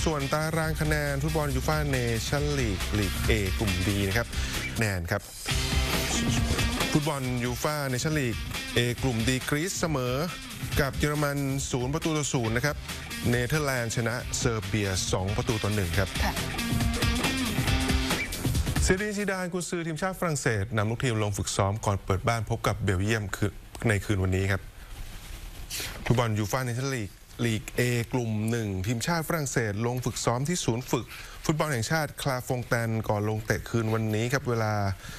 ส่วนตารางคะแนนฟุตบอลยูฟ่าเนชั่นลีกลีก A กลุ่ม D นะครับแนนครับฟุตบอลยูฟ่าเนชั่นลีก A กลุ่ม D กรีซเสมอกับเยอรมัน0-0นะครับเนเธอร์แลนด์ชนะเซอร์เบีย2-1ครับซีดีน ซีดานกุนซือทีมชาติฝรั่งเศสนำลูกทีมลงฝึกซ้อมก่อนเปิดบ้านพบกับเบลเยียมในคืนวันนี้ครับฟุตบอลยูฟ่าเนชั่นลีก A กลุ่ม 1ทีมชาติฝรั่งเศสลงฝึกซ้อมที่ศูนย์ฝึกฟุตบอลแห่งชาติคลาฟงแตนก่อนลงเตะคืนวันนี้ครับเวลา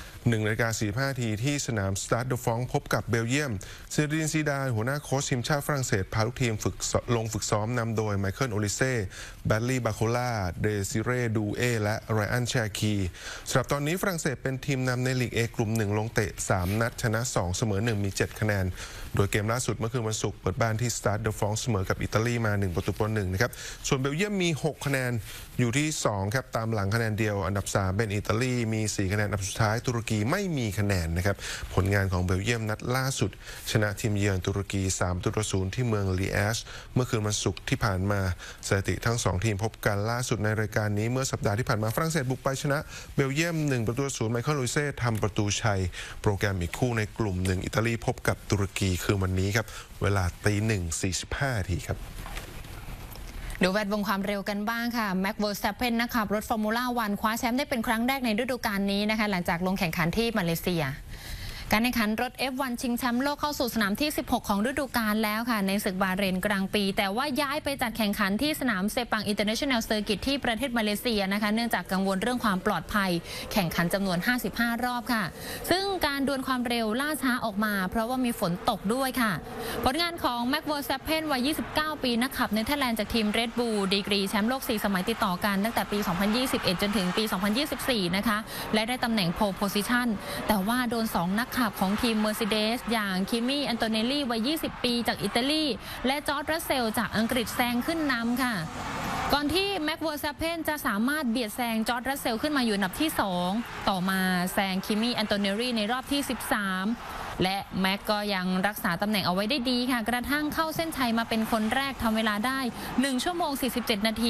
1:45 น.ที่สนามสตาดเดฟองพบกับเบลเยียมซีดีน ซีดานหัวหน้าโค้ชทีมชาติฝรั่งเศสพาลูกทีมลงฝึกซ้อมนำโดยไมเคิลโอลิเซ่แบดลี่บาโคล่าเดซิเร่ดูเอและไรอันแชคีสำหรับตอนนี้ฝรั่งเศสเป็นทีมนำในลีก A กลุ่ม 1ลงเตะ3นัดชนะ2เสมอ1มี7คะแนนโดยเกมล่าสุดเมื่อคืนวันศุกร์เปิดบ้านที่สตาดเดฟองเสมอกับอิตาลีมา1-1นะครับส่วนเบลเยียมมี6คะแนนอยู่ที่2ครับตามหลังคะแนนเดียวอันดับ3เป็นอิตาลีมี4คะแนนอันดับสุดท้ายตุรกีไม่มีคะแนนนะครับผลงานของเบลเยียมนัดล่าสุดชนะทีมเยือนตุรกี3-0ที่เมืองลีแอชเมื่อคืนวันศุกร์ที่ผ่านมาสถิติทั้ง2ทีมพบกันล่าสุดในรายการนี้เมื่อสัปดาห์ที่ผ่านมาฝรั่งเศสบุกไปชนะเบลเยียม1-0ไมเคิลโอลิเซ่ทำประตูชัยโปรแกรมอีกคู่ในกลุ่ม1อิตาลีพบกับตุรกีคือวันนี้ครับเวลา1:45 น.ครับดูแวดวงความเร็วกันบ้างค่ะแม็กซ์ เวอร์สแตปเพนนะคะรถฟอร์มูล่าวันคว้าแชมป์ได้เป็นครั้งแรกในฤดูกาลนี้นะคะหลังจากลงแข่งขันที่มาเลเซียการแข่งขันรถ F1 ชิงแชมป์โลกเข้าสู่สนามที่16ของฤดูกาลแล้วค่ะในศึกบาห์เรนกลางปีแต่ว่าย้ายไปจัดแข่งขันที่สนามเซปังอินเตอร์เนชั่นแนลเซอร์กิตที่ประเทศมาเลเซียนะคะเนื่องจากกังวลเรื่องความปลอดภัยแข่งขันจำนวน55รอบค่ะซึ่งการดวลความเร็วล่าช้าออกมาเพราะว่ามีฝนตกด้วยค่ะผลงานของแม็กซ์ เวอร์สแตปเพนวัย29ปีนักขับเนเธอร์แลนด์จากทีม Red Bull ดีกรีแชมป์โลก4สมัยติดต่อกันตั้งแต่ปี2021จนถึงปี2024นะคะและได้ตำแหน่งโพลโพซิชันแต่ว่าโดน2นักขับของทีมMercedes อย่างคิมมี่อันโตเนลลี่วัย20ปีจากอิตาลีและจอร์จ รัสเซลจากอังกฤษแซงขึ้นนำค่ะก่อนที่แม็กซ์ เวอร์สแตปเพนจะสามารถเบียดแซงจอร์จ รัสเซลขึ้นมาอยู่อันดับที่2ต่อมาแซงคิมมี่อันโตเนลลี่ในรอบที่13และแม็กก็ยังรักษาตำแหน่งเอาไว้ได้ดีค่ะกระทั่งเข้าเส้นชัยมาเป็นคนแรกทำเวลาได้1ชั่วโมง47นาที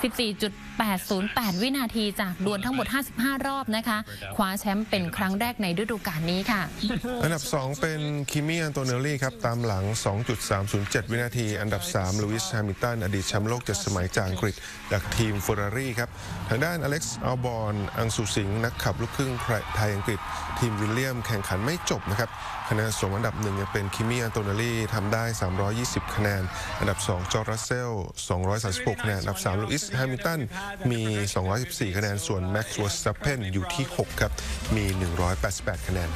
14.808 วินาทีจากดวลทั้งหมด55รอบนะคะคว้าแชมป์เป็นครั้งแรกในฤดูกาลนี้ค่ะอันดับ2เป็นคิมมี่อันโตเนลลี่ครับตามหลัง 2.307 วินาทีอันดับ3ลูอิส แฮมิลตันอดีตแชมป์โลก7สมัยจากอังกฤษจากทีมเฟอร์รารี่ครับทางด้านอเล็กซ์ อัลบอนอังสุสิงห์นักขับลูกครึ่งไทยอังกฤษทีมวิลเลียมแข่งขันไม่จบนะครับคะแนนสมอันดับ1ยังเป็นคิมมี่อันโตเนลลี่ทำได้320คะแนนอันดับ2จอร์จ รัสเซล236คะแนนอันดับ3ลูอิส แฮมิลตันมี214คะแนนส่วนแม็กซ์ เวอร์สแตปเพนอยู่ที่6ครับมี188คะแนน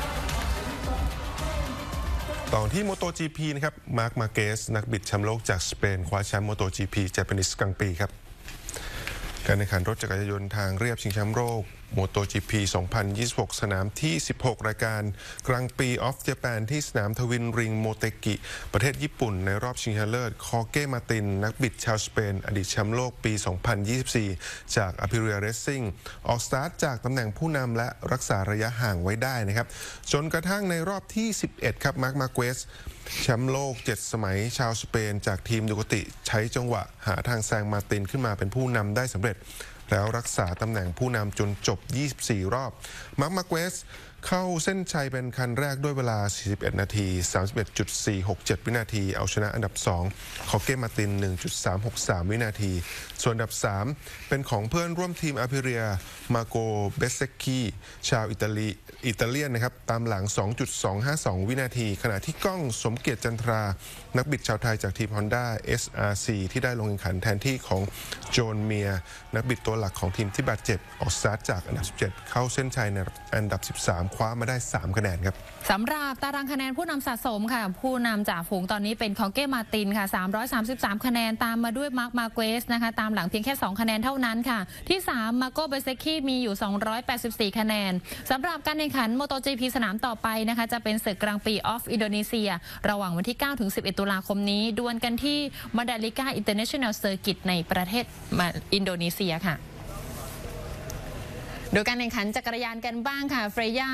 ต่อที่โมโต GP นะครับมาร์ค มาเกสนักบิดแชมป์โลกจากสเปนคว้าแชมป์โมโต GP เจแปนิสกลางปีครับการแข่งขันรถจักรยานยนต์ทางเรียบชิงแชมป์โลกโมโต GP 2026 สนามที่16รายการกลางปีออฟเจแปนที่สนามทวินริงโมเตกิประเทศญี่ปุ่นในรอบชิงชนะเลิศคอเก้ มาตินนักบิดชาวสเปนอดีตแชมป์โลกปี 2024 จากอ p ิเรีย เรซซิ่งออกสตาร์ทจากตำแหน่งผู้นำและรักษาระยะห่างไว้ได้นะครับจนกระทั่งในรอบที่11ครับมาร์ค มาเกสแชมป์โลก7สมัยชาวสเปนจากทีมดูคาติใช้จังหวะหาทางแซงมาตินขึ้นมาเป็นผู้นำได้สำเร็จแล้วรักษาตำแหน่งผู้นำจนจบ24รอบมาร์ค มาเกสเข้าเส้นชัยเป็นคันแรกด้วยเวลา41นาที 31.467 วินาทีเอาชนะอันดับ2คอเก้ มาติน 1.363 วินาทีส่วนอันดับ3เป็นของเพื่อนร่วมทีมอ p ิเรีย มาโก เบสเซกคีชาวอิตาเลียนนะครับตามหลัง 2.252 วินาทีขณะที่ก้องสมเกียรติจันทรานักบิดชาวไทยจากทีม Honda SRC ที่ได้ลงแข่งขันแทนที่ของโจนเมียนักบิดตัวหลักของทีมที่บาดเจ็บออกสตาร์ทจากอันดับ17เข้าเส้นชัยในอันดับ13คว้ามาได้3คะแนนครับสำหรับตารางคะแนนผู้นำสะสมค่ะผู้นำจากฝูงตอนนี้เป็นคอเก้ มาตินค่ะ333คะแนนตามมาด้วยมาร์ค มาเกสนะคะตามหลังเพียงแค่2คะแนนเท่านั้นค่ะที่3มาโก เบเซคีมีอยู่284คะแนนสำหรับการแข่งขันโมโต GP สนามต่อไปนะคะจะเป็นศึกกลางปีออฟอินโดนีเซียระหว่างวันที่9ถึง11ตุลาคมนี้ดวลกันที่มาดาลิกาอินเตอร์เนชั่นแนลเซอร์กิตในประเทศอินโดนีเซียค่ะโดยการแข่งขันจักรยานกันบ้างค่ะเฟรย่า